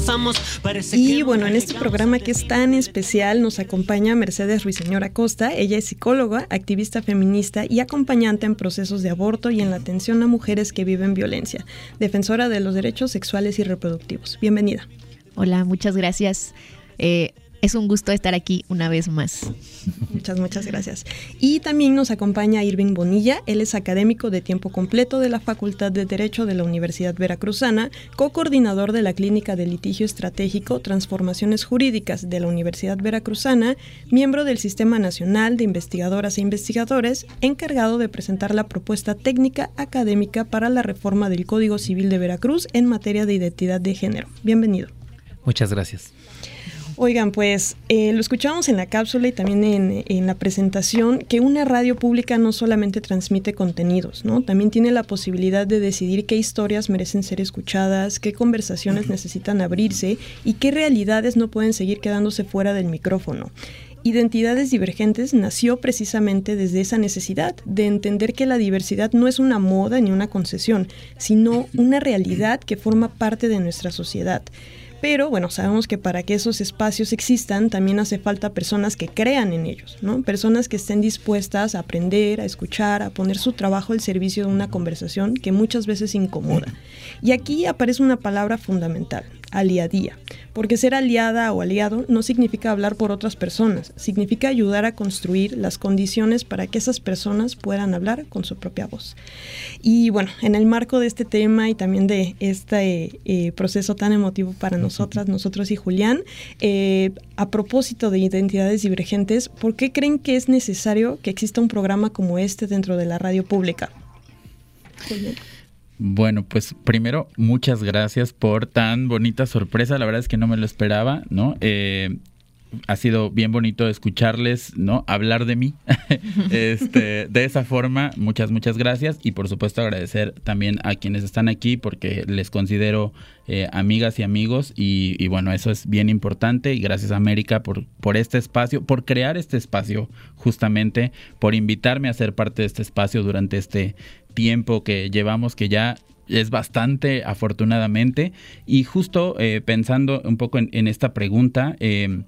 pasamos. Y bueno, en este programa que es tan especial nos acompaña Mercedes Ruiseñor Acosta. Ella es psicóloga, activista feminista y acompañante en procesos de aborto y en la atención a mujeres que viven violencia, defensora de los derechos sexuales y reproductivos. Bienvenida. Hola, muchas gracias. Es un gusto estar aquí una vez más. Muchas gracias. Y también nos acompaña Irving Bonilla. Él es académico de tiempo completo de la Facultad de Derecho de la Universidad Veracruzana, co-coordinador de la Clínica de Litigio Estratégico Transformaciones Jurídicas de la Universidad Veracruzana, miembro del Sistema Nacional de Investigadoras e Investigadores, encargado de presentar la propuesta técnica académica para la reforma del Código Civil de Veracruz en materia de identidad de género. Bienvenido. Muchas gracias. Oigan, pues lo escuchamos en la cápsula y también en la presentación, que una radio pública no solamente transmite contenidos, ¿no? También tiene la posibilidad de decidir qué historias merecen ser escuchadas, qué conversaciones necesitan abrirse y qué realidades no pueden seguir quedándose fuera del micrófono. Identidades Divergentes nació precisamente desde esa necesidad de entender que la diversidad no es una moda ni una concesión, sino una realidad que forma parte de nuestra sociedad. Pero bueno, sabemos que para que esos espacios existan también hace falta personas que crean en ellos, ¿no? Personas que estén dispuestas a aprender, a escuchar, a poner su trabajo al servicio de una conversación que muchas veces incomoda. Y aquí aparece una palabra fundamental: aliadía. Porque ser aliada o aliado no significa hablar por otras personas, significa ayudar a construir las condiciones para que esas personas puedan hablar con su propia voz. Y bueno, en el marco de este tema y también de este proceso tan emotivo para nosotros y Julián, a propósito de identidades divergentes, ¿por qué creen que es necesario que exista un programa como este dentro de la radio pública? Julián. Bueno, pues primero, muchas gracias por tan bonita sorpresa. La verdad es que no me lo esperaba, ¿no? Ha sido bien bonito escucharles, ¿no? Hablar de mí de esa forma. Muchas gracias. Y por supuesto agradecer también a quienes están aquí, porque les considero amigas y amigos. Y bueno, eso es bien importante. Y gracias a América por este espacio, por crear este espacio, justamente, por invitarme a ser parte de este espacio durante este tiempo que llevamos, que ya es bastante, afortunadamente. Y justo pensando un poco en esta pregunta,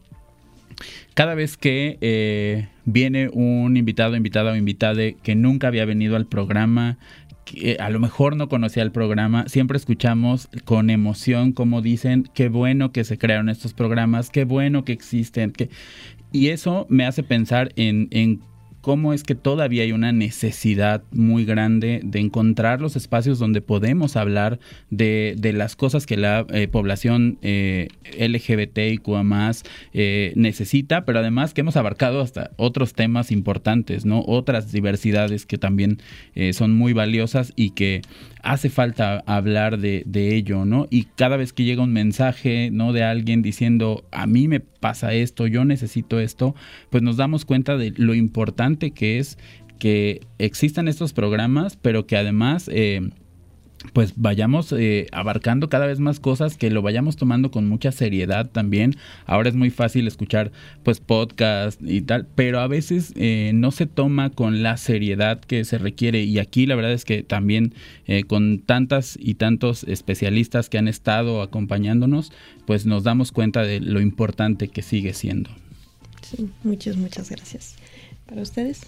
cada vez que viene un invitado, invitada o invitade que nunca había venido al programa, que a lo mejor no conocía el programa, siempre escuchamos con emoción cómo dicen: qué bueno que se crearon estos programas, qué bueno que existen. Y eso me hace pensar en cómo es que todavía hay una necesidad muy grande de encontrar los espacios donde podemos hablar de las cosas que la población LGBTIQA+, necesita, pero además que hemos abarcado hasta otros temas importantes, ¿no? Otras diversidades que también son muy valiosas y que hace falta hablar de ello, ¿no? Y cada vez que llega un mensaje, ¿no?, de alguien diciendo: a mí me pasa esto, yo necesito esto, pues nos damos cuenta de lo importante que es que existan estos programas, pero que además pues vayamos abarcando cada vez más cosas, que lo vayamos tomando con mucha seriedad también. Ahora es muy fácil escuchar pues podcast y tal, pero a veces no se toma con la seriedad que se requiere. Y aquí la verdad es que también con tantas y tantos especialistas que han estado acompañándonos, pues nos damos cuenta de lo importante que sigue siendo. Sí, muchas gracias. ¿Para ustedes?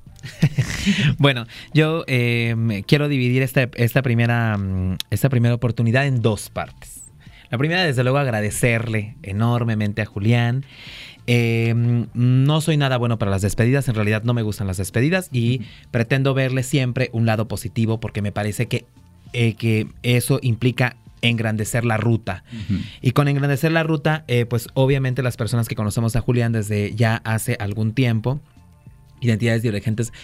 Bueno, yo quiero dividir esta primera oportunidad en dos partes. La primera, desde luego, agradecerle enormemente a Julián. No soy nada bueno para las despedidas, en realidad no me gustan las despedidas y pretendo verle siempre un lado positivo, porque me parece que eso implica engrandecer la ruta. Uh-huh. Y con engrandecer la ruta, pues obviamente las personas que conocemos a Julián desde ya hace algún tiempo, Identidades Divergentes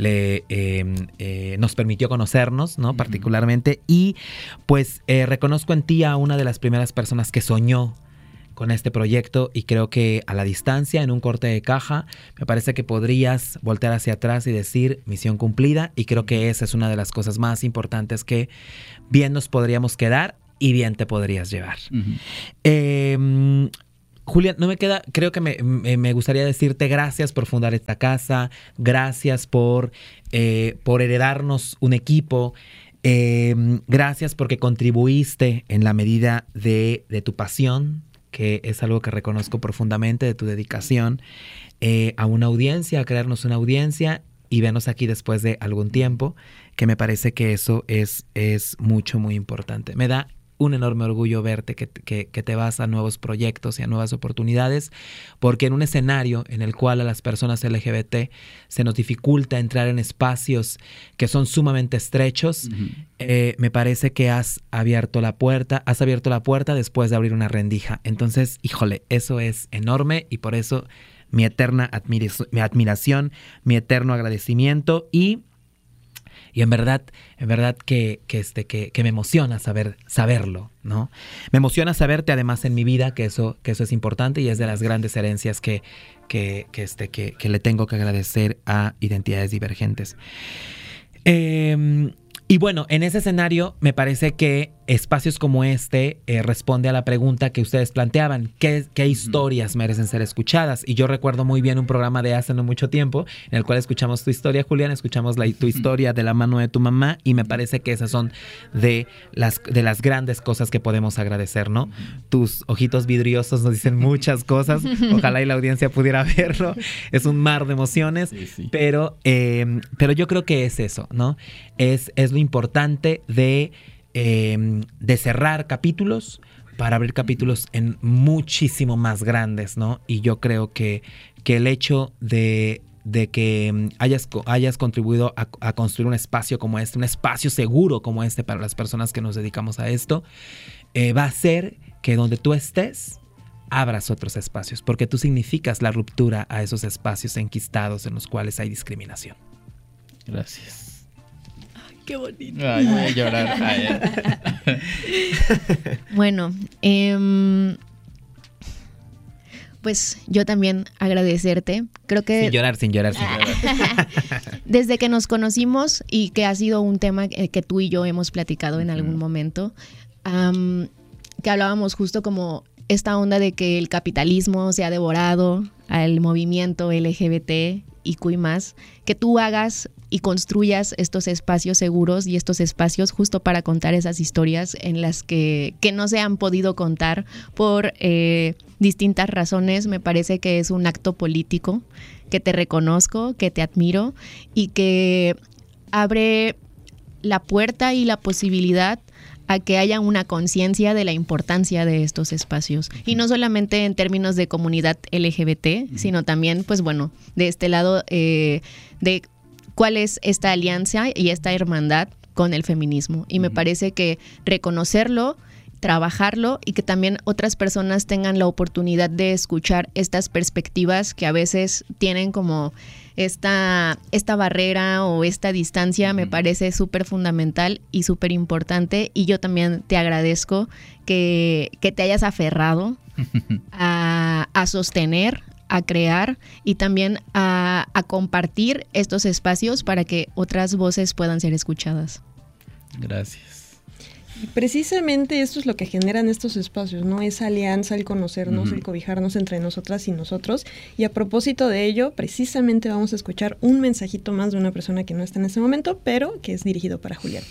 nos permitió conocernos, ¿no? Uh-huh. Particularmente. Y pues reconozco en ti a una de las primeras personas que soñó con este proyecto, y creo que a la distancia, en un corte de caja, me parece que podrías voltear hacia atrás y decir: misión cumplida. Y creo que esa es una de las cosas más importantes que bien nos podríamos quedar y bien te podrías llevar. Uh-huh. Julián, no me queda, creo que me gustaría decirte gracias por fundar esta casa, gracias por heredarnos un equipo. Gracias porque contribuiste en la medida de tu pasión, que es algo que reconozco profundamente, de tu dedicación, a una audiencia, a crearnos una audiencia y vernos aquí después de algún tiempo, que me parece que eso es muy importante. Me da un enorme orgullo verte que te vas a nuevos proyectos y a nuevas oportunidades, porque en un escenario en el cual a las personas LGBT se nos dificulta entrar en espacios que son sumamente estrechos, me parece que has abierto la puerta después de abrir una rendija. Entonces, híjole, eso es enorme y por eso mi eterna admiración, mi eterno agradecimiento y en verdad que me emociona saberlo, ¿no? Me emociona saberte además en mi vida, que eso es importante y es de las grandes herencias que le tengo que agradecer a Identidades Divergentes. Y bueno, en ese escenario me parece que espacios como este responde a la pregunta que ustedes planteaban, ¿qué historias merecen ser escuchadas? Y yo recuerdo muy bien un programa de hace no mucho tiempo en el cual escuchamos tu historia, Julián, escuchamos tu historia de la mano de tu mamá y me parece que esas son de las grandes cosas que podemos agradecer, ¿no? Tus ojitos vidriosos nos dicen muchas cosas, ojalá y la audiencia pudiera verlo, es un mar de emociones, sí. Pero yo creo que es eso, ¿no? Es lo importante de cerrar capítulos para abrir capítulos en muchísimo más grandes, ¿no? Y yo creo que el hecho de que hayas contribuido a construir un espacio como este, un espacio seguro como este para las personas que nos dedicamos a esto, va a hacer que donde tú estés abras otros espacios, porque tú significas la ruptura a esos espacios enquistados en los cuales hay discriminación. Gracias. Qué bonito. Ay, voy a llorar. Bueno, pues yo también agradecerte. Creo que sin llorar. Desde que nos conocimos y que ha sido un tema que tú y yo hemos platicado en algún momento, que hablábamos justo como esta onda de que el capitalismo se ha devorado al movimiento LGBT y Q+, que tú hagas y construyas estos espacios seguros y estos espacios justo para contar esas historias en las que no se han podido contar por distintas razones. Me parece que es un acto político, que te reconozco, que te admiro y que abre la puerta y la posibilidad a que haya una conciencia de la importancia de estos espacios. Y no solamente en términos de comunidad LGBT, sino también, pues bueno, de este lado de cuál es esta alianza y esta hermandad con el feminismo. Y me parece que reconocerlo, trabajarlo y que también otras personas tengan la oportunidad de escuchar estas perspectivas que a veces tienen como esta barrera o esta distancia, me parece súper fundamental y súper importante. Y yo también te agradezco que te hayas aferrado a sostener, a crear y también a compartir estos espacios para que otras voces puedan ser escuchadas. Gracias. Y precisamente esto es lo que generan estos espacios, ¿no? Esa alianza, el conocernos, el cobijarnos entre nosotras y nosotros. Y a propósito de ello, precisamente vamos a escuchar un mensajito más de una persona que no está en este momento, pero que es dirigido para Julián.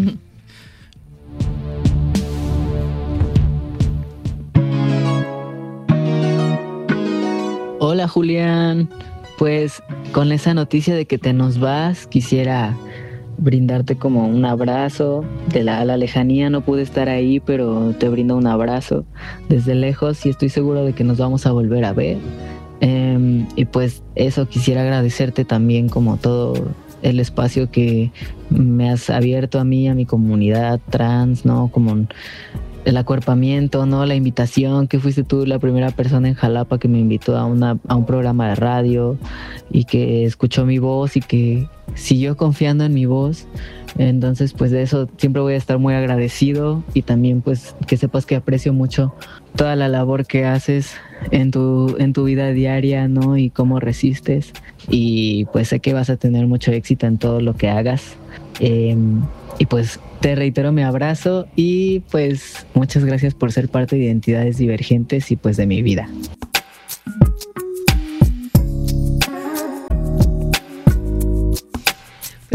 Hola Julián, pues con esa noticia de que te nos vas, quisiera brindarte como un abrazo. A la lejanía no pude estar ahí, pero te brindo un abrazo desde lejos y estoy seguro de que nos vamos a volver a ver. Y pues eso, quisiera agradecerte también como todo el espacio que me has abierto a mí, a mi comunidad trans, ¿no? Como el acuerpamiento, ¿no? La invitación, que fuiste tú la primera persona en Jalapa que me invitó a un programa de radio y que escuchó mi voz y que siguió confiando en mi voz. Entonces, pues de eso siempre voy a estar muy agradecido y también pues que sepas que aprecio mucho toda la labor que haces en tu vida diaria, ¿no? Y cómo resistes y pues sé que vas a tener mucho éxito en todo lo que hagas. Y pues te reitero mi abrazo y pues muchas gracias por ser parte de Identidades Divergentes y pues de mi vida.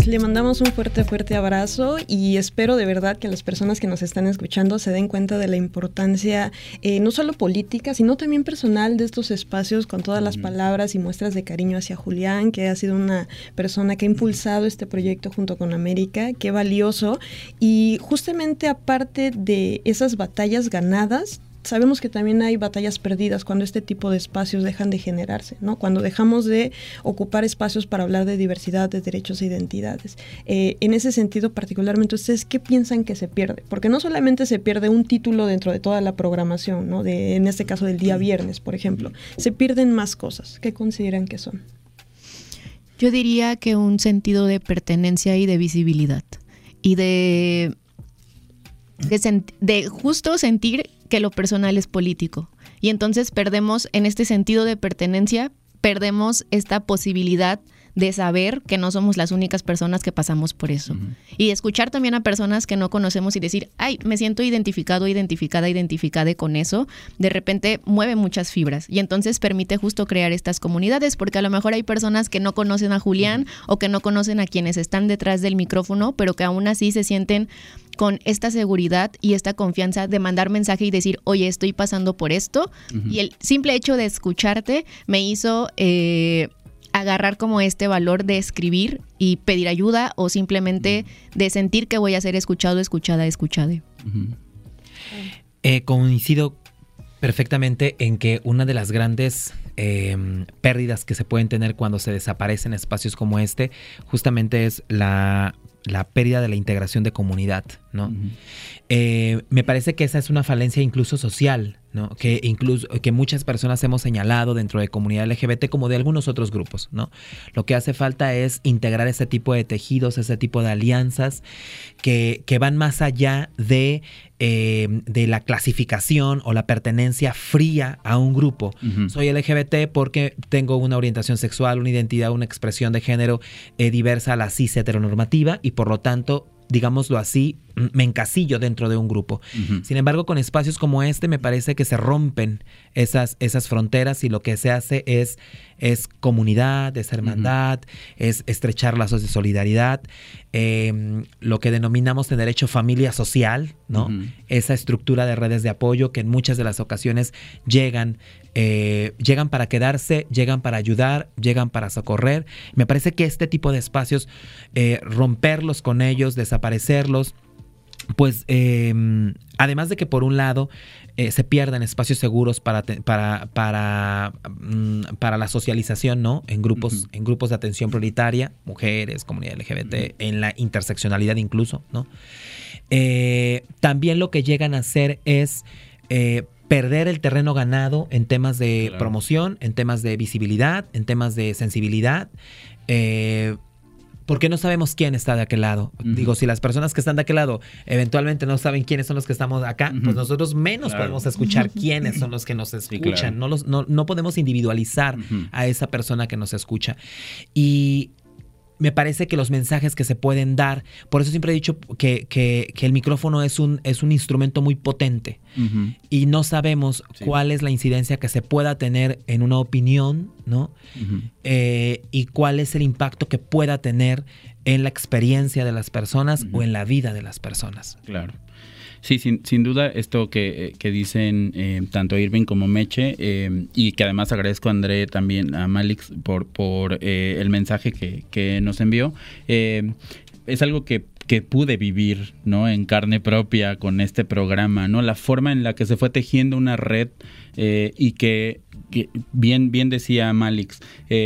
Pues le mandamos un fuerte, fuerte abrazo y espero de verdad que las personas que nos están escuchando se den cuenta de la importancia, no solo política, sino también personal de estos espacios, con todas las palabras y muestras de cariño hacia Julián, que ha sido una persona que ha impulsado este proyecto junto con América. Qué valioso. Y justamente aparte de esas batallas ganadas, sabemos que también hay batallas perdidas cuando este tipo de espacios dejan de generarse, ¿no? Cuando dejamos de ocupar espacios para hablar de diversidad, de derechos e identidades. En ese sentido, particularmente, ¿ustedes qué piensan que se pierde? Porque no solamente se pierde un título dentro de toda la programación, ¿no? En este caso del día viernes, por ejemplo. Se pierden más cosas. ¿Qué consideran que son? Yo diría que un sentido de pertenencia y de visibilidad. Y de justo sentir que lo personal es político. Y entonces perdemos, en este sentido de pertenencia, perdemos esta posibilidad de saber que no somos las únicas personas que pasamos por eso. Uh-huh. Y escuchar también a personas que no conocemos y decir, ay, me siento identificado, identificada con eso, de repente mueve muchas fibras. Y entonces permite justo crear estas comunidades, porque a lo mejor hay personas que no conocen a Julián uh-huh. o que no conocen a quienes están detrás del micrófono, pero que aún así se sienten con esta seguridad y esta confianza de mandar mensaje y decir, oye, estoy pasando por esto. Uh-huh. Y el simple hecho de escucharte me hizo agarrar como este valor de escribir y pedir ayuda, o simplemente de sentir que voy a ser escuchado, escuchada. Uh-huh. Coincido perfectamente en que una de las grandes pérdidas que se pueden tener cuando se desaparecen espacios como este, justamente es la pérdida de la integración de comunidad, ¿no? Uh-huh. Me parece que esa es una falencia incluso social, ¿no? Que incluso que muchas personas hemos señalado dentro de comunidad LGBT como de algunos otros grupos, ¿no? Lo que hace falta es integrar ese tipo de tejidos, ese tipo de alianzas que van más allá de la clasificación o la pertenencia fría a un grupo. Uh-huh. Soy LGBT porque tengo una orientación sexual, una identidad, una expresión de género diversa a la cis heteronormativa y por lo tanto, digámoslo así, me encasillo dentro de un grupo. Uh-huh. Sin embargo, con espacios como este me parece que se rompen esas fronteras y lo que se hace es comunidad, es hermandad, uh-huh. es estrechar lazos de solidaridad, lo que denominamos en derecho familia social, ¿no? Uh-huh. Esa estructura de redes de apoyo que en muchas de las ocasiones llegan para quedarse, llegan para ayudar, llegan para socorrer. Me parece que este tipo de espacios, romperlos con ellos, desaparecerlos, pues además de que por un lado se pierdan espacios seguros para la socialización, ¿no? En grupos, uh-huh. en grupos de atención prioritaria, mujeres, comunidad LGBT, uh-huh. en la interseccionalidad incluso, ¿no? También lo que llegan a hacer es perder el terreno ganado en temas de promoción, en temas de visibilidad, en temas de sensibilidad, porque no sabemos quién está de aquel lado. Uh-huh. Digo, si las personas que están de aquel lado eventualmente no saben quiénes son los que estamos acá, uh-huh. pues nosotros menos podemos escuchar quiénes son los que nos escuchan. Sí, claro. No podemos individualizar uh-huh. a esa persona que nos escucha. Y me parece que los mensajes que se pueden dar, por eso siempre he dicho que el micrófono es un instrumento muy potente, uh-huh. y no sabemos cuál es la incidencia que se pueda tener en una opinión, ¿no? Uh-huh. Y cuál es el impacto que pueda tener en la experiencia de las personas, uh-huh. o en la vida de las personas. Claro. Sí, sin duda esto que dicen tanto Irving como Meche, y que además agradezco a André también, a Malix, por el mensaje que nos envió, es algo que pude vivir, ¿no? En carne propia con este programa, ¿no? La forma en la que se fue tejiendo una red, y que bien decía Malix,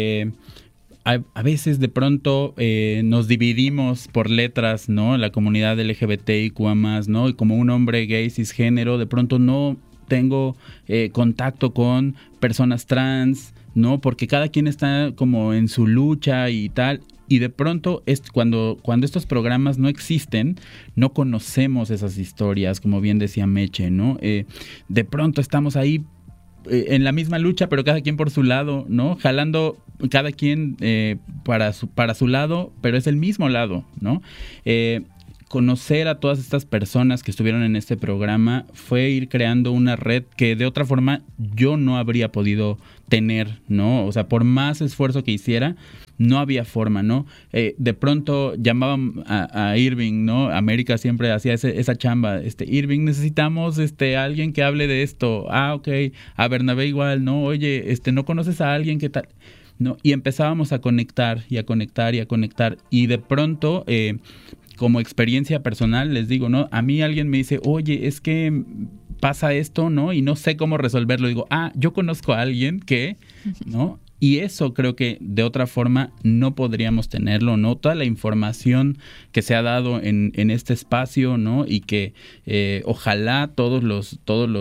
a veces de pronto nos dividimos por letras, ¿no? La comunidad LGBTIQ+, ¿no? Y como un hombre gay cisgénero, de pronto no tengo contacto con personas trans, ¿no? Porque cada quien está como en su lucha y tal. Y de pronto, cuando estos programas no existen, no conocemos esas historias, como bien decía Meche, ¿no? De pronto estamos ahí en la misma lucha, pero cada quien por su lado, ¿no? Jalando cada quien para su lado, pero es el mismo lado, ¿no? Conocer a todas estas personas que estuvieron en este programa fue ir creando una red que de otra forma yo no habría podido tener, ¿no? O sea, por más esfuerzo que hiciera, no había forma, ¿no? De pronto llamaban a Irving, ¿no? América siempre hacía esa chamba. Irving, necesitamos alguien que hable de esto. Ah, ok. A Bernabé igual, ¿no? Oye, ¿no conoces a alguien que tal? ¿No? Y empezábamos a conectar y a conectar y a conectar. Y de pronto, como experiencia personal, les digo, ¿no? A mí alguien me dice, oye, es que pasa esto, ¿no? Y no sé cómo resolverlo. Digo, yo conozco a alguien que, ¿no? Y eso creo que de otra forma no podríamos tenerlo, ¿no? Toda la información que se ha dado en este espacio, ¿no? Y que ojalá todos los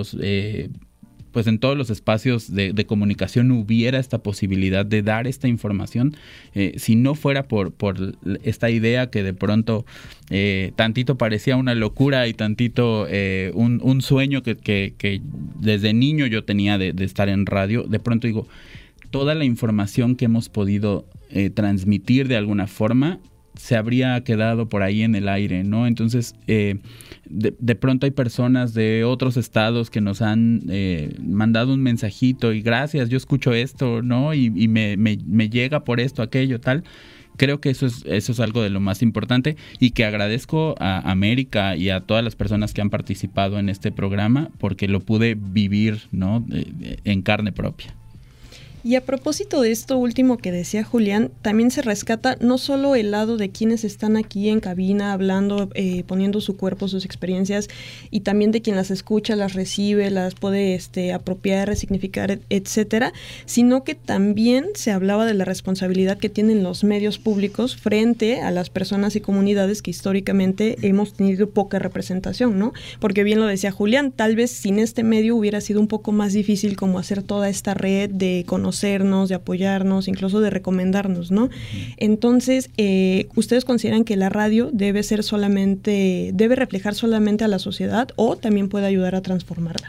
pues en todos los espacios de comunicación hubiera esta posibilidad de dar esta información, si no fuera por esta idea que de pronto tantito parecía una locura y tantito un sueño que desde niño yo tenía de estar en radio. De pronto digo, toda la información que hemos podido transmitir de alguna forma se habría quedado por ahí en el aire, ¿no? Entonces, de pronto hay personas de otros estados que nos han mandado un mensajito y gracias, yo escucho esto, ¿no? Y me llega por esto, aquello, tal. Creo que eso es algo de lo más importante y que agradezco a América y a todas las personas que han participado en este programa porque lo pude vivir, ¿no? En carne propia. Y a propósito de esto último que decía Julián, también se rescata no solo el lado de quienes están aquí en cabina hablando, poniendo su cuerpo, sus experiencias, y también de quien las escucha, las recibe, las puede apropiar, resignificar, etcétera, sino que también se hablaba de la responsabilidad que tienen los medios públicos frente a las personas y comunidades que históricamente hemos tenido poca representación, ¿no? Porque bien lo decía Julián, tal vez sin este medio hubiera sido un poco más difícil como hacer toda esta red de conocernos, de apoyarnos, incluso de recomendarnos, ¿no? Entonces, ¿ustedes consideran que la radio debe reflejar solamente a la sociedad o también puede ayudar a transformarla?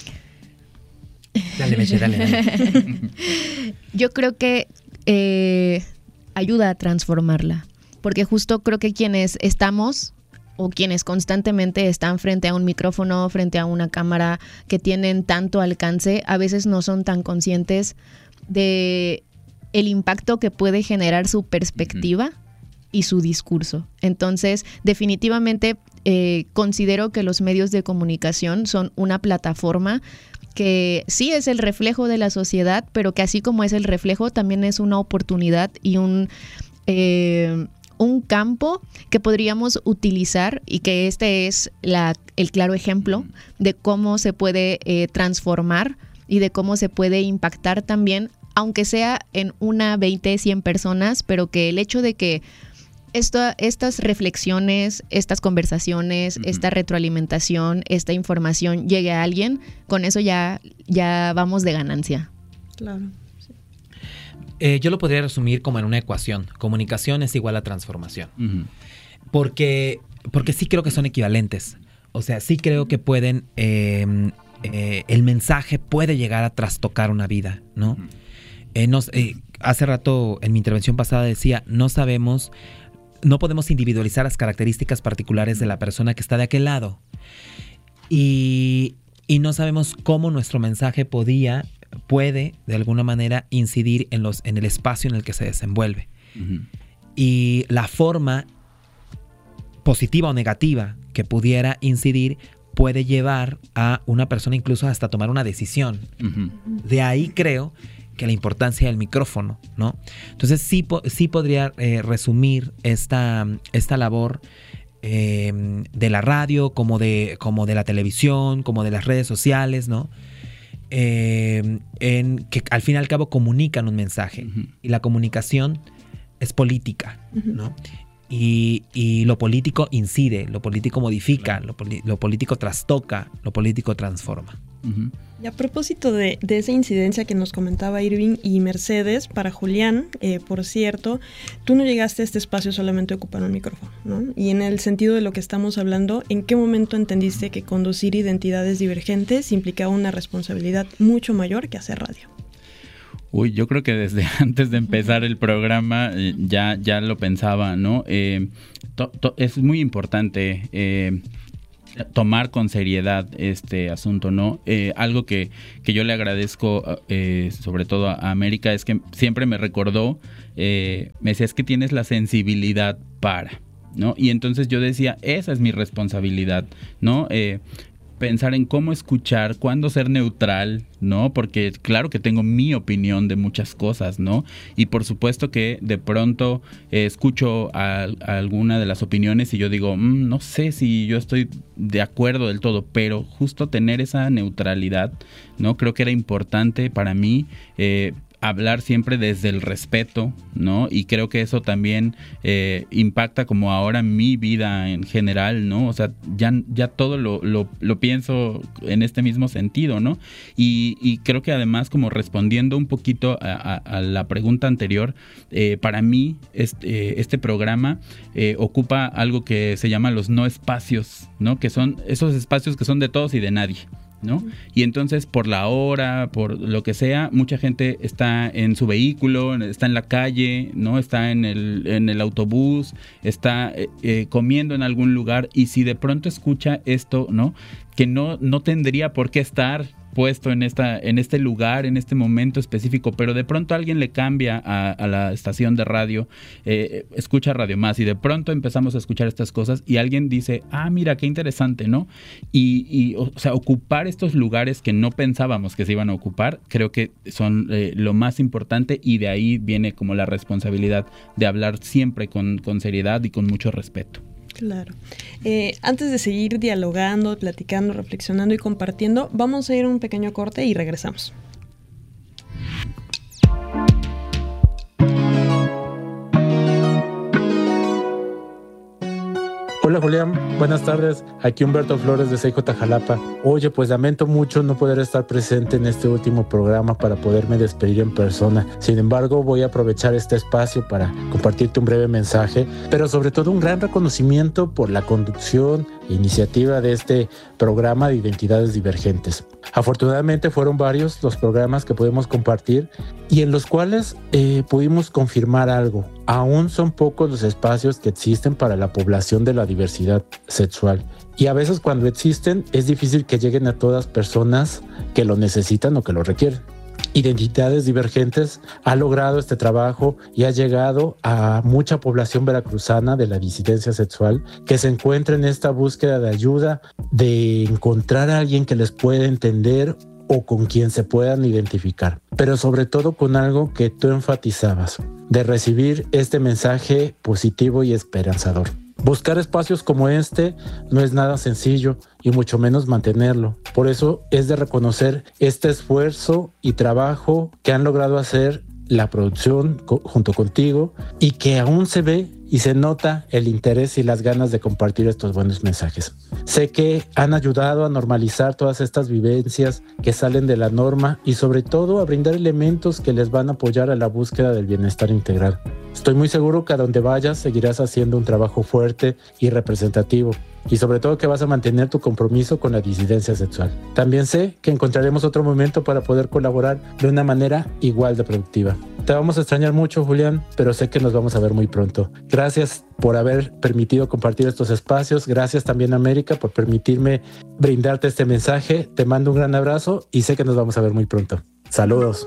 Dale, Meche, dale. Yo creo que ayuda a transformarla, porque justo creo que quienes estamos o quienes constantemente están frente a un micrófono, frente a una cámara que tienen tanto alcance, a veces no son tan conscientes de el impacto que puede generar su perspectiva y su discurso. Entonces, definitivamente considero que los medios de comunicación son una plataforma que sí es el reflejo de la sociedad, pero que así como es el reflejo, también es una oportunidad y un campo que podríamos utilizar y que este es el claro ejemplo de cómo se puede transformar y de cómo se puede impactar también, aunque sea en 20, 100 personas, pero que el hecho de que estas reflexiones, estas conversaciones, esta retroalimentación, esta información llegue a alguien, con eso ya vamos de ganancia. Claro. Yo lo podría resumir como en una ecuación. Comunicación es igual a transformación. Porque sí creo que son equivalentes. O sea, sí creo que pueden... el mensaje puede llegar a trastocar una vida, ¿no? Hace rato en mi intervención pasada decía, no podemos individualizar las características particulares de la persona que está de aquel lado. Y no sabemos cómo nuestro mensaje puede de alguna manera incidir en el espacio en el que se desenvuelve. Y la forma positiva o negativa que pudiera incidir puede llevar a una persona incluso hasta tomar una decisión. De ahí creo que la importancia del micrófono, ¿no? Entonces sí podría resumir esta labor de la radio, como de la televisión, como de las redes sociales, ¿no? En que al fin y al cabo comunican un mensaje. Y la comunicación es política, ¿no? Y lo político incide, lo político modifica, lo político trastoca, lo político transforma. Y a propósito de esa incidencia que nos comentaba Irving y Mercedes, para Julián, por cierto, tú no llegaste a este espacio solamente a ocupar un micrófono, ¿no? Y en el sentido de lo que estamos hablando, ¿en qué momento entendiste que conducir identidades divergentes implicaba una responsabilidad mucho mayor que hacer radio? Yo creo que desde antes de empezar el programa ya lo pensaba, ¿no? Es muy importante tomar con seriedad este asunto, ¿no? Algo que yo le agradezco sobre todo a América es que siempre me recordó, me decía, es que tienes la sensibilidad para, ¿no? Y entonces yo decía, esa es mi responsabilidad, ¿no? Pensar en cómo escuchar, cuándo ser neutral, ¿no? Porque claro que tengo mi opinión de muchas cosas, ¿no? Y por supuesto que de pronto escucho a alguna de las opiniones y yo digo, no sé si yo estoy de acuerdo del todo, pero justo tener esa neutralidad, ¿no? Creo que era importante para mí, hablar siempre desde el respeto, ¿no? Y creo que eso también impacta como ahora mi vida en general, ¿no? O sea, ya todo lo pienso en este mismo sentido, ¿no? Y creo que además, como respondiendo un poquito a la pregunta anterior, para mí este programa ocupa algo que se llama los no espacios, ¿no? Que son esos espacios que son de todos y de nadie, ¿no? Y entonces por la hora, por lo que sea, mucha gente está en su vehículo, está en la calle, ¿no? Está en el autobús, está comiendo en algún lugar, y si de pronto escucha esto, ¿no? Que no tendría por qué estar puesto en este lugar, en este momento específico, pero de pronto alguien le cambia a la estación de radio, escucha Radio Más, y de pronto empezamos a escuchar estas cosas y alguien dice, mira, qué interesante, ¿no? Y o sea, ocupar estos lugares que no pensábamos que se iban a ocupar, creo que son lo más importante, y de ahí viene como la responsabilidad de hablar siempre con seriedad y con mucho respeto. Claro. Antes de seguir dialogando, platicando, reflexionando y compartiendo, vamos a ir a un pequeño corte y regresamos. Hola Julián, buenas tardes. Aquí Humberto Flores de CJ Jalapa. Oye, pues lamento mucho no poder estar presente en este último programa para poderme despedir en persona. Sin embargo, voy a aprovechar este espacio para compartirte un breve mensaje, pero sobre todo un gran reconocimiento por la conducción e iniciativa de este programa de Identidades Divergentes. Afortunadamente fueron varios los programas que pudimos compartir y en los cuales pudimos confirmar algo. Aún son pocos los espacios que existen para la población de la diversidad sexual. Y a veces cuando existen es difícil que lleguen a todas personas que lo necesitan o que lo requieren. Identidades Divergentes ha logrado este trabajo y ha llegado a mucha población veracruzana de la disidencia sexual que se encuentra en esta búsqueda de ayuda, de encontrar a alguien que les pueda entender o con quien se puedan identificar, pero sobre todo con algo que tú enfatizabas, de recibir este mensaje positivo y esperanzador. Buscar espacios como este no es nada sencillo y mucho menos mantenerlo. Por eso es de reconocer este esfuerzo y trabajo que han logrado hacer la producción junto contigo y que aún se ve y se nota el interés y las ganas de compartir estos buenos mensajes. Sé que han ayudado a normalizar todas estas vivencias que salen de la norma y sobre todo a brindar elementos que les van a apoyar a la búsqueda del bienestar integral. Estoy muy seguro que a donde vayas seguirás haciendo un trabajo fuerte y representativo y sobre todo que vas a mantener tu compromiso con la disidencia sexual. También sé que encontraremos otro momento para poder colaborar de una manera igual de productiva. Te vamos a extrañar mucho, Julián, pero sé que nos vamos a ver muy pronto. Gracias por haber permitido compartir estos espacios. Gracias también, América, por permitirme brindarte este mensaje. Te mando un gran abrazo y sé que nos vamos a ver muy pronto. Saludos.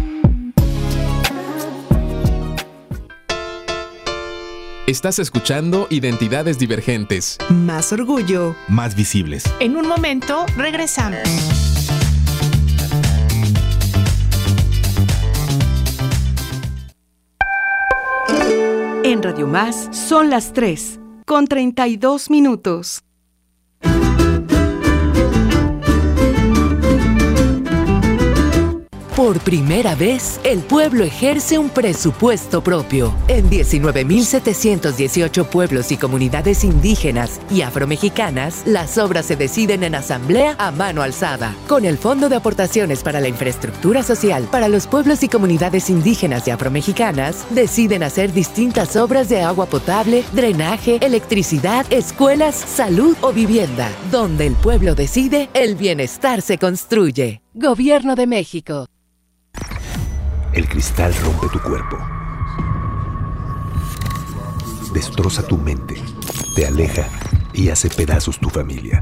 Estás escuchando Identidades Divergentes. Más orgullo. Más visibles. En un momento regresamos. En Radio Más son las 3:32. Por primera vez, el pueblo ejerce un presupuesto propio. En 19.718 pueblos y comunidades indígenas y afromexicanas, las obras se deciden en asamblea a mano alzada. Con el Fondo de Aportaciones para la Infraestructura Social para los pueblos y comunidades indígenas y afromexicanas, deciden hacer distintas obras de agua potable, drenaje, electricidad, escuelas, salud o vivienda. Donde el pueblo decide, el bienestar se construye. Gobierno de México. El cristal rompe tu cuerpo, destroza tu mente, te aleja y hace pedazos tu familia.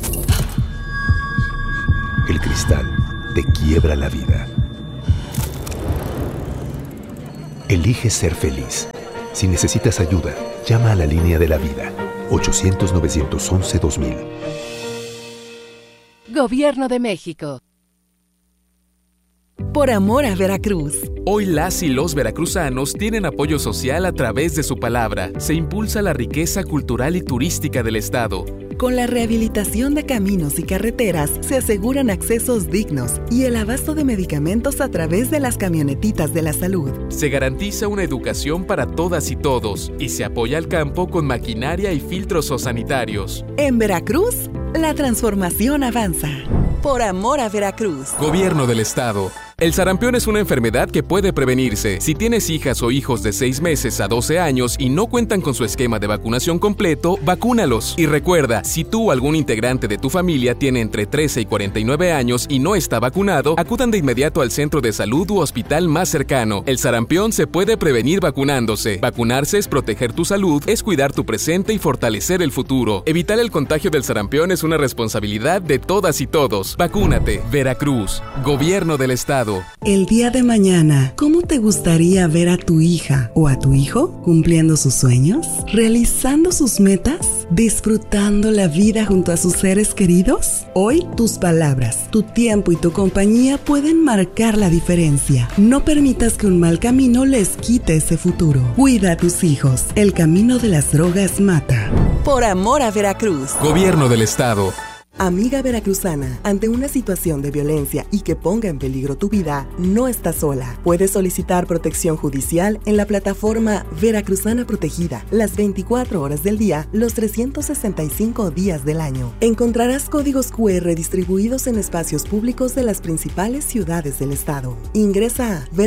El cristal te quiebra la vida. Elige ser feliz. Si necesitas ayuda, llama a la línea de la vida. 800-911-2000. Gobierno de México. Por amor a Veracruz. Hoy las y los veracruzanos tienen apoyo social a través de su palabra. Se impulsa la riqueza cultural y turística del estado. Con la rehabilitación de caminos y carreteras se aseguran accesos dignos y el abasto de medicamentos a través de las camionetitas de la salud. Se garantiza una educación para todas y todos y se apoya al campo con maquinaria y filtros sanitarios. En Veracruz, la transformación avanza. Por amor a Veracruz. Gobierno del estado. El sarampión es una enfermedad que puede prevenirse. Si tienes hijas o hijos de 6 meses a 12 años y no cuentan con su esquema de vacunación completo, vacúnalos. Y recuerda, si tú o algún integrante de tu familia tiene entre 13 y 49 años y no está vacunado, acudan de inmediato al centro de salud u hospital más cercano. El sarampión se puede prevenir vacunándose. Vacunarse es proteger tu salud, es cuidar tu presente y fortalecer el futuro. Evitar el contagio del sarampión es una responsabilidad de todas y todos. Vacúnate. Veracruz. Gobierno del estado. El día de mañana, ¿cómo te gustaría ver a tu hija o a tu hijo cumpliendo sus sueños? ¿Realizando sus metas? ¿Disfrutando la vida junto a sus seres queridos? Hoy, tus palabras, tu tiempo y tu compañía pueden marcar la diferencia. No permitas que un mal camino les quite ese futuro. Cuida a tus hijos. El camino de las drogas mata. Por amor a Veracruz. Gobierno del estado. Amiga veracruzana, ante una situación de violencia y que ponga en peligro tu vida, no estás sola. Puedes solicitar protección judicial en la plataforma Veracruzana Protegida, las 24 horas del día, los 365 días del año. Encontrarás códigos QR distribuidos en espacios públicos de las principales ciudades del estado. Ingresa a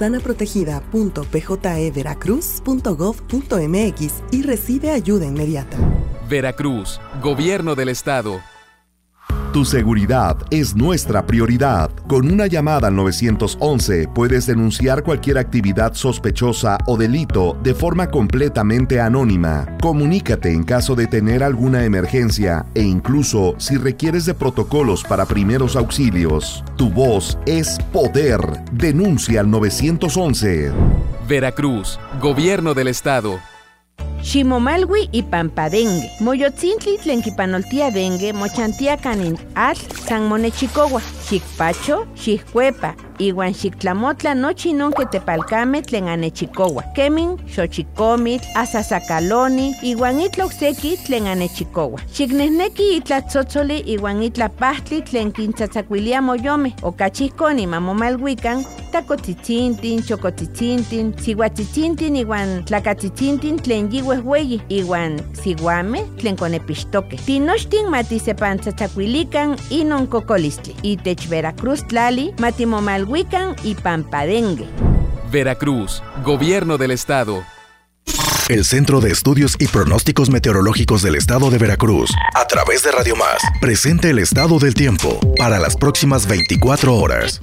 veracruzanaprotegida.pjeveracruz.gov.mx y recibe ayuda inmediata. Veracruz, Gobierno del estado. Tu seguridad es nuestra prioridad. Con una llamada al 911 puedes denunciar cualquier actividad sospechosa o delito de forma completamente anónima. Comunícate en caso de tener alguna emergencia e incluso si requieres de protocolos para primeros auxilios. Tu voz es poder. Denuncia al 911. Veracruz, Gobierno del estado. Ximomalwi y Pampadengue. Moyotzintli tlenquipanoltia dengue, mochantia canin atl, san monechicowa, xicpacho, xiccuepa, iwan xictlamotla nochi non que tepalcame tlen anechicowa. Kemin, xochicomitl, asasacaloni, iwan itloxeki tlen anechicowa. Xicnehneki itlatzotzoli iwan itlapahtli tlen quintzatzacuilia moyome, ocachihconi mamomalhuican, tacotzitzintin, chocotzitzintin, sihuatzitzintin iwan tlacatzitzintin tlen yihuehueyi, iwan siguame tlen conepixtoque. Tinochtin matisepantzatzacuilican inon cocolistli. Itech Veracruz tlali matimomalhuican y Pampadengue. Veracruz, Gobierno del estado. El Centro de Estudios y Pronósticos Meteorológicos del Estado de Veracruz, a través de Radio Más, presenta el estado del tiempo para las próximas 24 horas.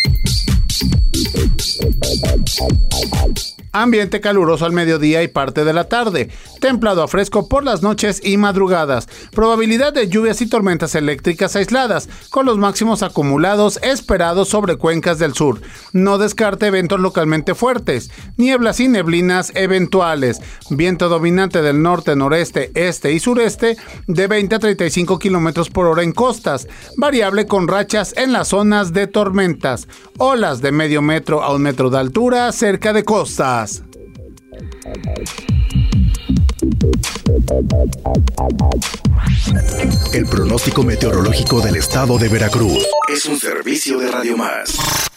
Ambiente caluroso al mediodía y parte de la tarde. Templado a fresco por las noches y madrugadas. Probabilidad de lluvias y tormentas eléctricas aisladas, con los máximos acumulados esperados sobre cuencas del sur. No descarte eventos localmente fuertes. Nieblas y neblinas eventuales. Viento dominante del norte, noreste, este y sureste de 20 a 35 kilómetros por hora en costas. Variable con rachas en las zonas de tormentas. Olas de medio metro a 1 metro de altura cerca de costas. El pronóstico meteorológico del Estado de Veracruz es un servicio de Radio Más.